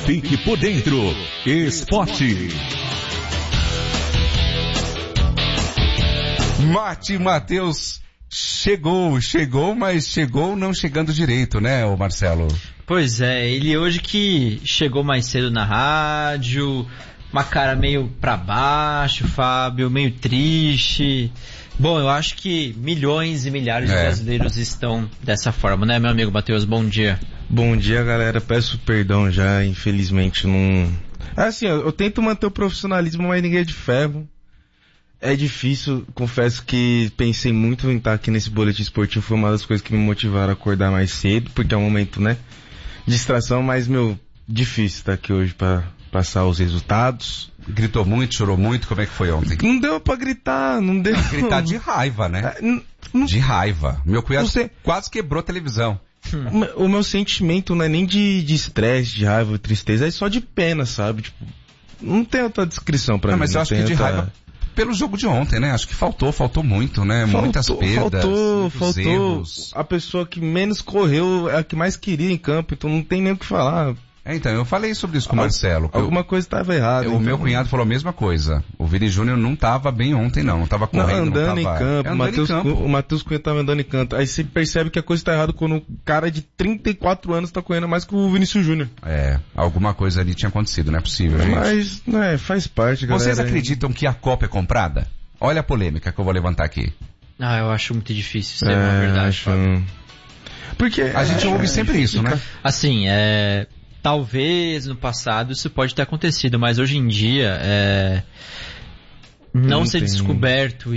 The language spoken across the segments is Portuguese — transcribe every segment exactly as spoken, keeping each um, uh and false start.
Fique por dentro. Esporte. Mate Matheus chegou, chegou, mas chegou não chegando direito, né, ô Marcelo? Pois é, ele hoje que chegou mais cedo na rádio, uma cara meio pra baixo, Fábio, meio triste. Bom, eu acho que milhões e milhares de é. brasileiros estão dessa forma, né, meu amigo Matheus? Bom dia. Bom dia, galera. Peço perdão já, infelizmente não... Assim, eu, eu tento manter o profissionalismo, mas ninguém é de ferro. É difícil, confesso que pensei muito em estar aqui nesse boletim esportivo, foi uma das coisas que me motivaram a acordar mais cedo, porque é um momento, né, de distração, mas, meu, difícil estar aqui hoje pra passar os resultados. Gritou muito, chorou muito, como é que foi ontem? Não deu pra gritar, não deu... Gritar de raiva, né? Não... De raiva. Meu cunhado Você... quase quebrou a televisão. Hum. O meu sentimento não é nem de estresse, de, de raiva, de tristeza, é só de pena, sabe? Tipo, não tem outra descrição pra não, mim. Mas eu acho que de outra... raiva... Pelo jogo de ontem, né? Acho que faltou, faltou muito, né? Faltou, Muitas perdas, faltou, faltou. Erros. A pessoa que menos correu é a que mais queria em campo, então não tem nem o que falar. É, então, eu falei sobre isso com o Marcelo. Alguma eu, coisa estava errada. O então... meu cunhado falou a mesma coisa. O Vini Júnior não estava bem ontem, não. Não estava correndo, não, andando não tava... em campo. É, Mateus, em campo. O Matheus Cunha estava andando em campo. Aí você percebe que a coisa está errada quando um cara de trinta e quatro anos está correndo mais que o Vinícius Júnior. É, alguma coisa ali tinha acontecido, não é possível, gente. Mas, né, faz parte, galera. Vocês acreditam que a Copa é comprada? Olha a polêmica que eu vou levantar aqui. Ah, eu acho muito difícil ser é, uma verdade, acho... Porque a gente ouve sempre isso, né? Assim, é... talvez no passado isso pode ter acontecido, mas hoje em dia é... não, não ser tem... descoberto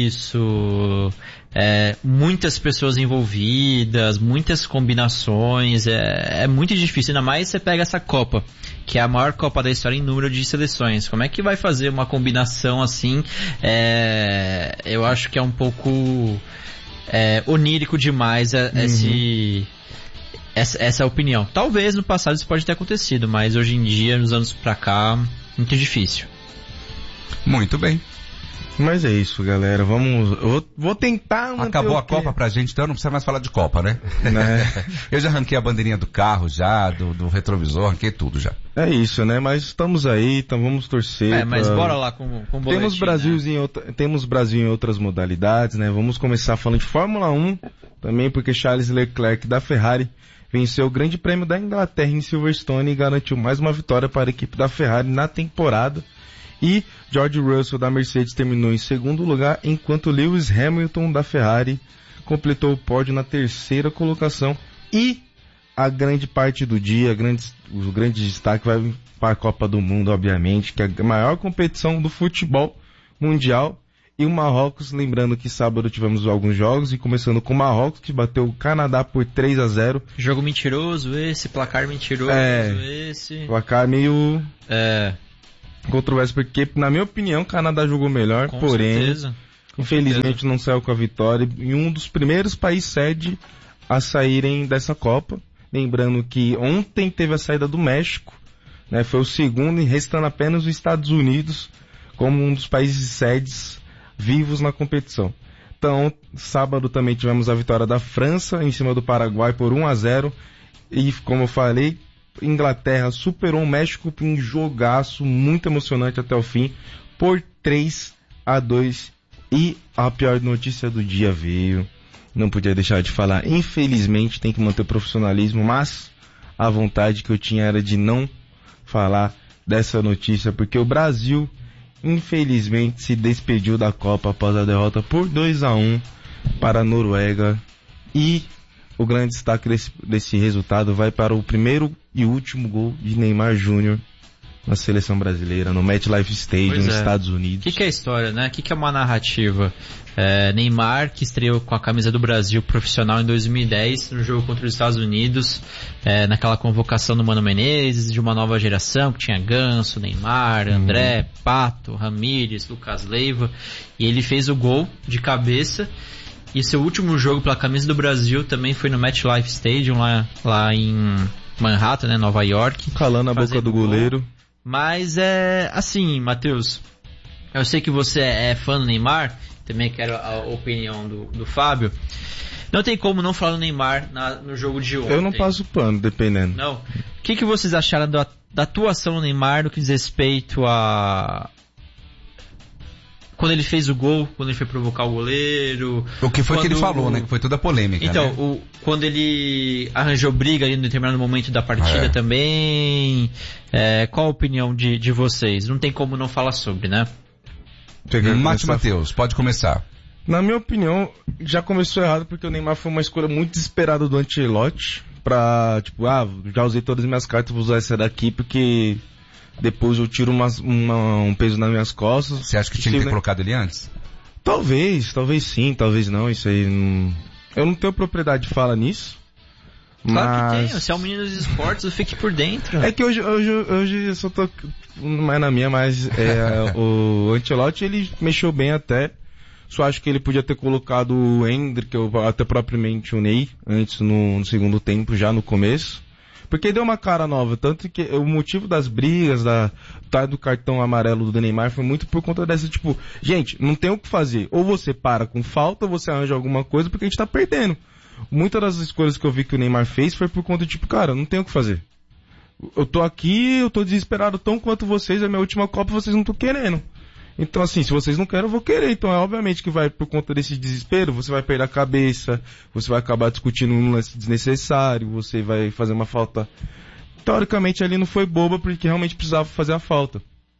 isso, é... muitas pessoas envolvidas, muitas combinações, é... é muito difícil, ainda mais você pega essa Copa, que é a maior Copa da história em número de seleções. Como é que vai fazer uma combinação assim? É... eu acho que é um pouco é... onírico demais é... uhum. esse... Essa, essa é a opinião. Talvez no passado isso pode ter acontecido, mas hoje em dia, nos anos pra cá, muito difícil. Muito bem. Mas é isso, galera. Vamos. Eu vou, vou tentar. Acabou a Copa pra gente, então não precisa mais falar de Copa, né? né? Eu já arranquei a bandeirinha do carro, já, do, do retrovisor, arranquei tudo já. É isso, né? Mas estamos aí, então vamos torcer. É, mas pra... bora lá com, com o boletim, temos Brasil, né? em outra... temos Brasil em outras modalidades, né? Vamos começar falando de Fórmula um também, porque Charles Leclerc da Ferrari venceu o Grande Prêmio da Inglaterra em Silverstone e garantiu mais uma vitória para a equipe da Ferrari na temporada. E George Russell da Mercedes terminou em segundo lugar, enquanto Lewis Hamilton da Ferrari completou o pódio na terceira colocação. E a grande parte do dia, grande, o grande destaque vai para a Copa do Mundo, obviamente, que é a maior competição do futebol mundial. E o Marrocos, lembrando que sábado tivemos alguns jogos, e começando com o Marrocos, que bateu o Canadá por três a zero. Jogo mentiroso esse, placar mentiroso é, esse. Placar meio... É... controverso, porque, na minha opinião, o Canadá jogou melhor, com porém, certeza. Com infelizmente certeza. não saiu com a vitória. E um dos primeiros países sede a saírem dessa Copa. Lembrando que ontem teve a saída do México, né? Foi o segundo, e restando apenas os Estados Unidos como um dos países sedes vivos na competição. Então, sábado também tivemos a vitória da França em cima do Paraguai por um a zero. E, como eu falei, Inglaterra superou o México em jogaço muito emocionante até o fim por três a dois. E a pior notícia do dia veio, não podia deixar de falar, infelizmente tem que manter o profissionalismo, mas a vontade que eu tinha era de não falar dessa notícia, porque o Brasil infelizmente se despediu da Copa após a derrota por dois a um para a Noruega. E o grande destaque desse, desse resultado vai para o primeiro e último gol de Neymar Júnior na seleção brasileira, no MetLife Stadium, nos é. Estados Unidos. O que, que é história, né? O que, que é uma narrativa? É, Neymar, que estreou com a camisa do Brasil profissional em dois mil e dez, no jogo contra os Estados Unidos, é, naquela convocação do Mano Menezes, de uma nova geração, que tinha Ganso, Neymar, André, hum. Pato, Ramírez, Lucas Leiva, e ele fez o gol de cabeça. E seu último jogo pela camisa do Brasil também foi no MetLife Stadium, lá, lá em Manhattan, né, Nova York. Calando a boca do goleiro. Gol. Mas é assim, Matheus, eu sei que você é fã do Neymar, também quero a opinião do, do Fábio. Não tem como não falar do Neymar na, no jogo de ontem. Eu não passo pano, dependendo. Não. O que, que vocês acharam do, da atuação do Neymar no que diz respeito a... Quando ele fez o gol, quando ele foi provocar o goleiro... O que foi quando... que ele falou, né? Que foi toda a polêmica, Então, né? o... quando ele arranjou briga ali em determinado momento da partida é. também... É... Qual a opinião de, de vocês? Não tem como não falar sobre, né? Mate Matheus, pode começar. Na minha opinião, já começou errado porque o Neymar foi uma escolha muito desesperada do Ancelotti pra, tipo, ah, já usei todas as minhas cartas, vou usar essa daqui porque depois eu tiro umas, uma, um peso nas minhas costas. Você acha que tinha que ter né? colocado ele antes? Talvez, talvez sim, talvez não, isso aí não... Eu não tenho propriedade de fala nisso. Claro mas... que tem, você é um menino dos esportes, fique por dentro. É que hoje, hoje, hoje eu só tô mais na minha, mas é, o Ancelotti ele mexeu bem até. Só acho que ele podia ter colocado o Endrick, ou até propriamente o Ney, antes no, no segundo tempo, já no começo. Porque deu uma cara nova, tanto que o motivo das brigas, da, tá, do cartão amarelo do Neymar foi muito por conta dessa, tipo, gente, não tem o que fazer. Ou você para com falta, ou você arranja alguma coisa, porque a gente tá perdendo. Muitas das escolhas que eu vi que o Neymar fez foi por conta de, tipo, cara, não tem o que fazer. Eu tô aqui, eu tô desesperado tão quanto vocês, é a minha última Copa, vocês não estão querendo. Então, assim, se vocês não querem, eu vou querer. Então, é obviamente que vai, por conta desse desespero, você vai perder a cabeça, você vai acabar discutindo um lance desnecessário, você vai fazer uma falta... Teoricamente, ali não foi boba, porque realmente precisava fazer a falta.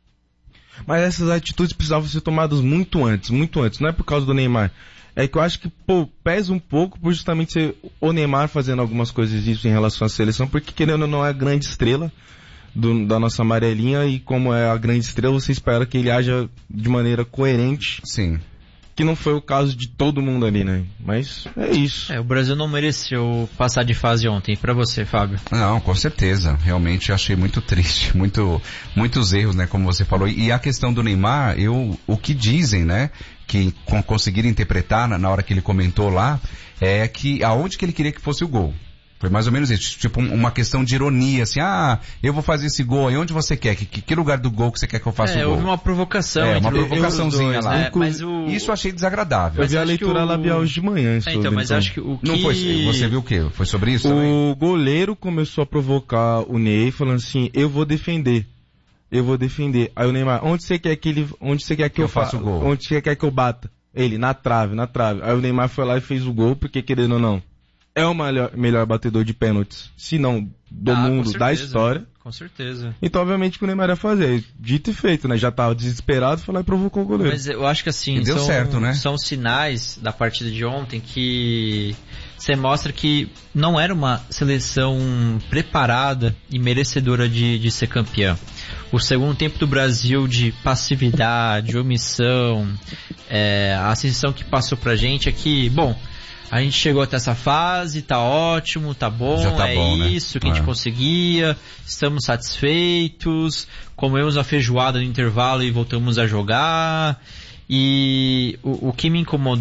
Mas essas atitudes precisavam ser tomadas muito antes, muito antes. Não é por causa do Neymar. É que eu acho que, pô, pesa um pouco por justamente ser o Neymar fazendo algumas coisas disso em relação à seleção, porque querendo ou não é a grande estrela do, da nossa amarelinha, e como é a grande estrela, você espera que ele haja de maneira coerente. Sim. Que não foi o caso de todo mundo ali, né? Mas é isso. É, o Brasil não mereceu passar de fase ontem. Pra você, Fábio? Não, com certeza. Realmente eu achei muito triste. Muito, muitos erros, né? Como você falou. E a questão do Neymar, eu, o que dizem, né? Que conseguiram interpretar na, na hora que ele comentou lá, é que aonde que ele queria que fosse o gol. Foi mais ou menos isso, tipo uma questão de ironia, assim, ah, eu vou fazer esse gol aí, onde você quer? Que, que lugar do gol que você quer que eu faça é, o gol? Houve uma provocação. É, uma provocaçãozinha dois, lá. né? Mas o... Isso eu achei desagradável. Eu vi a leitura o... labial hoje de manhã. É, então, mas então. acho que o que... Não foi, você viu o quê? Foi sobre isso o também? O goleiro começou a provocar o Ney, falando assim, eu vou defender. Eu vou defender. Aí o Neymar, onde você quer que ele, onde você quer que, que eu, eu faça o gol? Onde você quer que eu bata? Ele, na trave, na trave. Aí o Neymar foi lá e fez o gol, porque querendo ou não, é o melhor, melhor batedor de pênaltis, se não do ah, mundo, da história. Com certeza. Então, obviamente, que o Neymar ia fazer. Dito e feito, né? Já tava desesperado, foi lá e provocou o goleiro. Mas eu acho que assim, e deu são, certo, né? São sinais da partida de ontem que você mostra que não era uma seleção preparada e merecedora de, de ser campeã. O segundo tempo do Brasil de passividade, omissão, é, a sensação que passou pra gente é que, bom, a gente chegou até essa fase, tá ótimo, tá bom, tá é bom, isso né? que a gente é. conseguia, estamos satisfeitos, comemos a feijoada no intervalo e voltamos a jogar. E o, o que me incomodou